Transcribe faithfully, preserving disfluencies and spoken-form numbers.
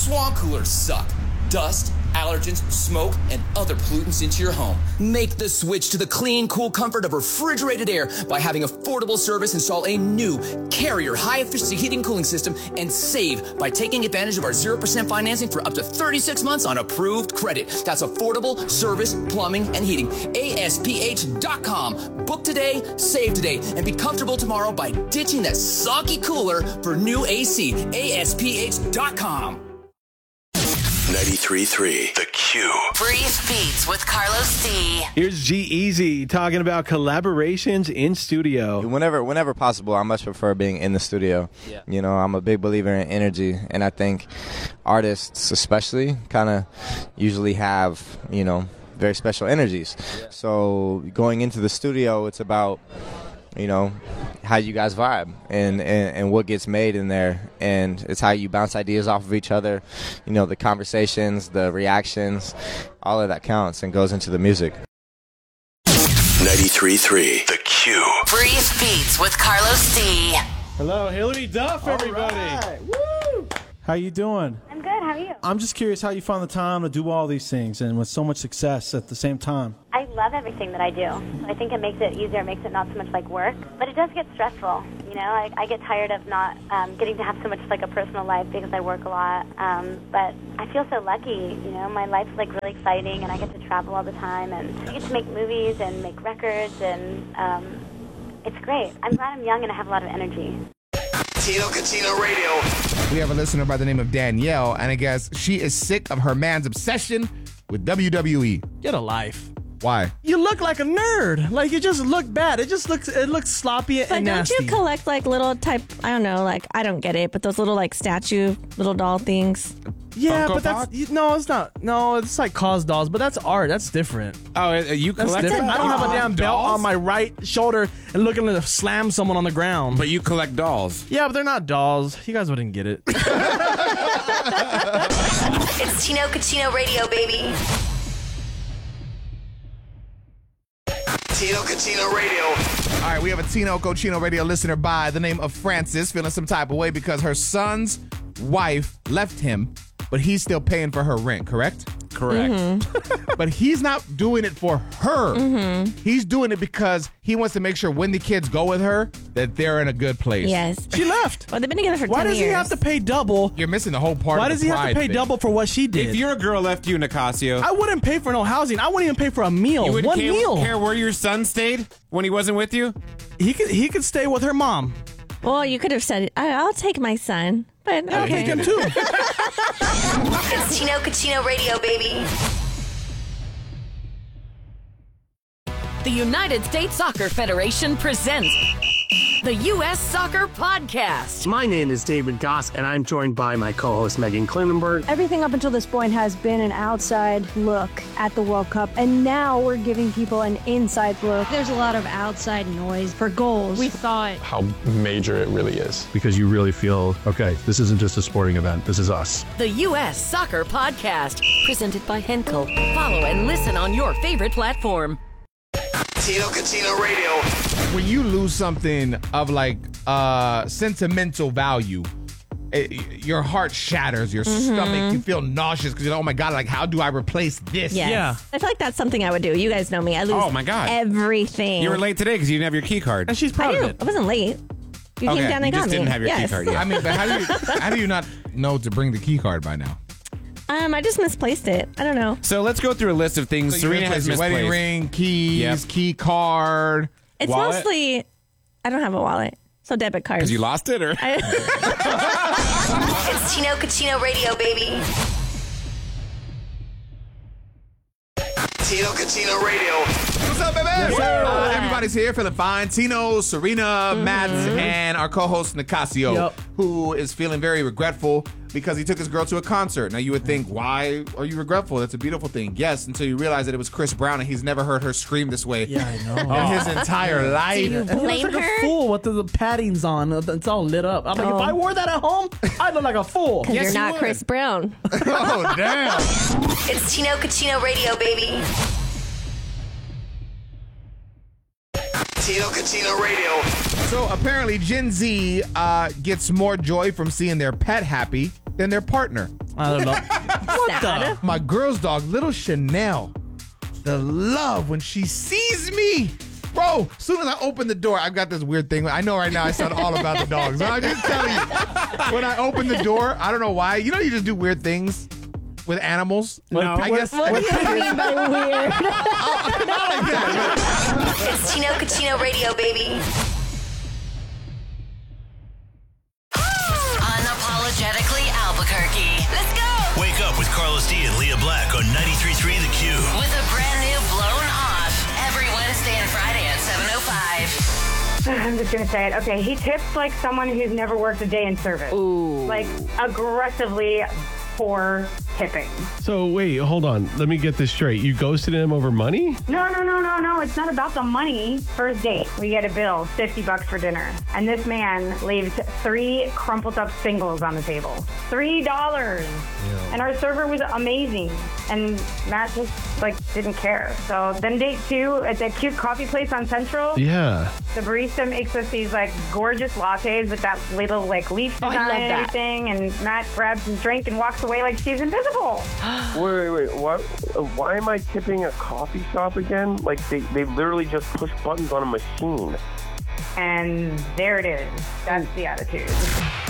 Swamp coolers suck. Dust, allergens, smoke, and other pollutants into your home. Make the switch to the clean, cool comfort of refrigerated air by having affordable service install a new Carrier high-efficiency heating and cooling system and save by taking advantage of our zero percent financing for up to thirty-six months on approved credit. That's affordable service, plumbing, and heating. A S P H dot com. Book today, save today, and be comfortable tomorrow by ditching that soggy cooler for new A C. A S P H dot com. ninety-three point three The Q. Brief Beats with Carlos D. Here's G-Eazy talking about collaborations in studio. Whenever whenever possible, I much prefer being in the studio. Yeah. You know, I'm a big believer in energy, and I think artists especially kind of usually have, you know, very special energies. Yeah. So going into the studio, it's about, you know, how you guys vibe and, and, and what gets made in there. And it's how you bounce ideas off of each other. You know, the conversations, the reactions, all of that counts and goes into the music. ninety-three point three The Q. Brief Beats with Carlos D. Hello, Hillary Duff, everybody. Right. Woo! How you doing? I'm good. How are you? I'm just curious how you found the time to do all these things and with so much success at the same time. I love everything that I do. I think it makes it easier. It makes it not so much like work. But it does get stressful. You know, I, I get tired of not um, getting to have so much like a personal life because I work a lot. Um, but I feel so lucky. You know, my life's like really exciting, and I get to travel all the time, and I get to make movies and make records, and um, it's great. I'm glad I'm young and I have a lot of energy. Tino Cucino Radio. We have a listener by the name of Danielle, and I guess she is sick of her man's obsession with W W E. Get a life. Why? You look like a nerd. Like, you just look bad. It just looks, it looks sloppy but and nasty. But don't you collect, like, little type, I don't know, like, I don't get it, but those little, like, statue, little doll things? Yeah, Funko but that's, you, no, it's not. No, it's like cause dolls, but that's art. That's different. Oh, uh, you That's collect different. I don't have a damn belt dolls? on my right shoulder and looking to slam someone on the ground. But you collect dolls. Yeah, but they're not dolls. You guys wouldn't get it. It's Tino Cucino Radio, baby. Tino Cucino Radio. All right, we have a Tino Cucino Radio listener by the name of Francis feeling some type of way because her son's wife left him, but he's still paying for her rent, correct? Correct. Mm-hmm. But he's not doing it for her. Mm-hmm. He's doing it because he wants to make sure when the kids go with her that they're in a good place. Yes. She left. Well, they've been together for Why ten does years. he have to pay double? You're missing the whole part Why of does the he have to pride pay thing. double for what she did? If your girl left you, Nicasio, I wouldn't pay for no housing. I wouldn't even pay for a meal. you wouldn't One care, meal. care where your son stayed when he wasn't with you? He could he could stay with her mom. Well, you could have said, I- I'll take my son. But I'll okay. take him too. It's Tino Cucino Radio, baby. The United States Soccer Federation presents the U S Soccer Podcast. My name is David Goss, and I'm joined by my co-host Megan Klinenberg. Everything up until this point has been an outside look at the World Cup, and now we're giving people an inside look. There's a lot of outside noise for goals. We thought how major it really is, because you really feel, okay, this isn't just a sporting event, this is us. The U S Soccer Podcast, presented by Henkel. Follow and listen on your favorite platform. Tino Cucino Radio. When you lose something of like uh, sentimental value, it, your heart shatters, your Mm-hmm. stomach, you feel nauseous because you're like, oh my God, like how do I replace this? Yes. Yeah. I feel like that's something I would do. You guys know me. I lose Oh, my God. everything. You were late today because you didn't have your key card. And she's I proud do. of it. I wasn't late. You Okay, came down and you got just me. didn't have your key yes. card yet. I mean, but how do you how do you not know to bring the key card by now? Um, I just misplaced it. I don't know. So let's go through a list of things So you Serena has misplaced your misplaced. wedding ring, keys, Yep. key card. It's Wallet? mostly, I don't have a wallet. So debit cards. Because you lost it, or? I, It's Tino Cucino Radio, baby. Tino Cucino Radio. What's up, baby? Yes, sir. Uh, everybody's here feeling fine. Tino, Serena, Mm-hmm. Matt, and our co-host Nicasio, Yep. who is feeling very regretful because he took his girl to a concert. Now you would think, why are you regretful? That's a beautiful thing. Yes, until you realize that it was Chris Brown and he's never heard her scream this way Yeah, I know. in his entire life. do you And he looks blame like her? a fool with the, the paddings on. It's all lit up. I'm like, Oh. if I wore that at home, I'd look like a fool. Because Yes, you're you not would. Chris Brown. Oh, damn. It's Tino Cucino Radio, baby. Tino Cucino Radio. So apparently Gen Z uh, gets more joy from seeing their pet happy than their partner. I don't know. What the? My girl's dog, little Chanel, the love when she sees me. Bro, as soon as I open the door, I've got this weird thing. I know right now I sound all about the dogs, but I'm just telling you, when I open the door, I don't know why. You know you just do weird things with animals? No. I guess. What do you mean by weird? Not like that. It's Chino Cucino Radio, baby. Unapologetically Albuquerque. Let's go! Wake up with Carlos D and Leah Black on ninety-three point three The Q. With a brand new Blown Off every Wednesday and Friday at seven oh five. I'm just gonna say it. Okay, he tips like someone who's never worked a day in service. Ooh. Like aggressively poor tipping. So wait, hold on. Let me get this straight. You ghosted him over money? No, no, no, no, no. It's not about the money. First date, we get a bill, fifty bucks for dinner. And this man leaves three crumpled up singles on the table. Three dollars. Yeah. And our server was amazing. And Matt just like didn't care. So then date two at that cute coffee place on Central. Yeah. The barista makes us these like gorgeous lattes with that little like leaf Oh, I design love and that. everything. And Matt grabs some drink and walks away like she's invisible. Wait, wait, wait. What, uh, why am I tipping a coffee shop again? Like, they, they literally just push buttons on a machine. And there it is. That's the attitude.